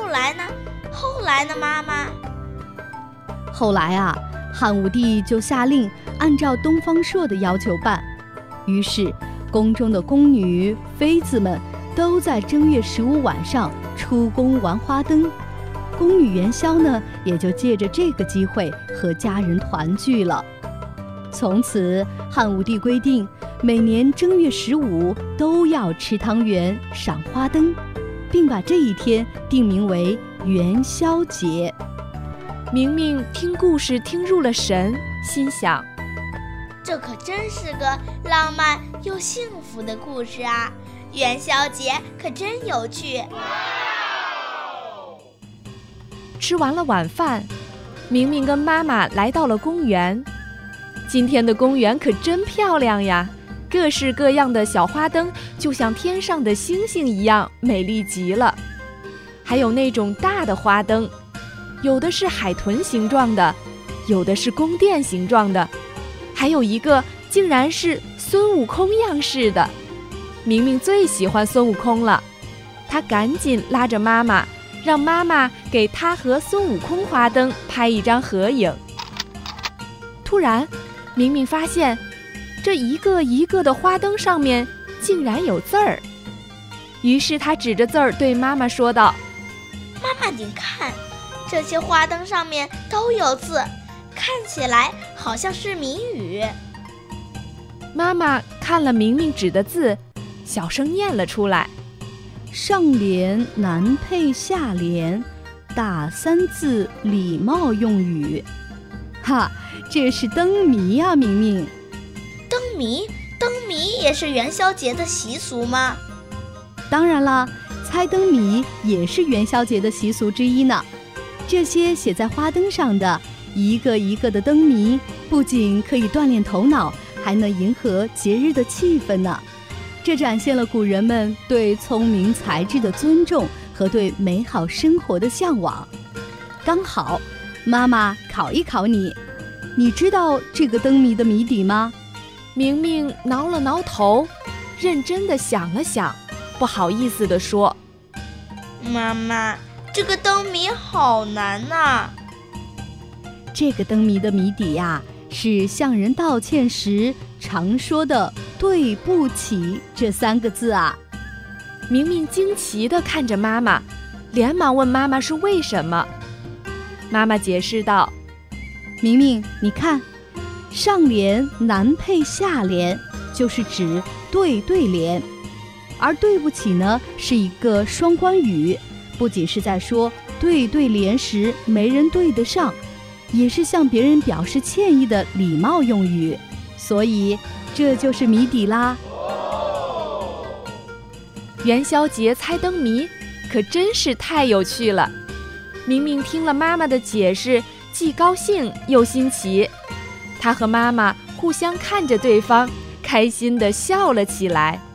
后来呢，妈妈？ 后来啊，汉武帝就下令按照东方朔的要求办，于是宫中的宫女妃子们都在正月15晚上出宫玩花灯，宫女元宵呢，也就借着这个机会和家人团聚了。从此，汉武帝规定，每年正月15都要吃汤圆、赏花灯，并把这一天定名为元宵节。 明明听故事听入了神，心想： 这可真是个浪漫又幸福的故事啊！元宵节可真有趣。 吃完了晚饭，明明跟妈妈来到了公园。今天的公园可真漂亮呀，各式各样的小花灯就像天上的星星一样美丽极了。还有那种大的花灯，有的是海豚形状的，有的是宫殿形状的，还有一个竟然是孙悟空样式的。明明最喜欢孙悟空了，他赶紧拉着妈妈，让妈妈给他和孙悟空花灯拍一张合影。突然，明明发现这一个一个的花灯上面竟然有字儿，于是他指着字儿对妈妈说道： 妈妈，你看，这些花灯上面都有字，看起来好像是谜语。 妈妈看了明明指的字，小声念了出来： 上联难配下联，打3字礼貌用语。哈，这是灯谜啊，明明。 灯谜也是元宵节的习俗吗？ 当然啦，猜灯谜也是元宵节的习俗之一呢。这些写在花灯上的一个一个的灯谜，不仅可以锻炼头脑，还能迎合节日的气氛呢。这展现了古人们对聪明才智的尊重和对美好生活的向往。刚好，妈妈考一考你，你知道这个灯谜的谜底吗？ 明明挠了挠头，认真地想了想，不好意思地说： 妈妈，这个灯谜好难啊。 这个灯谜的谜底呀，是向人道歉时常说的对不起这3个字啊。 明明惊奇地看着妈妈，连忙问妈妈是为什么。妈妈解释道： 明明，你看，上联难配下联，就是指对联，而对不起呢，是一个双关语，不仅是在说对联时没人对得上，也是向别人表示歉意的礼貌用语，所以这就是谜底啦。 元宵节猜灯谜可真是太有趣了。明明听了妈妈的解释，既高兴又新奇，他和妈妈互相看着对方，开心地笑了起来。